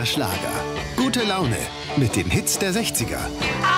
Schlager. Gute Laune mit den Hits der 60er.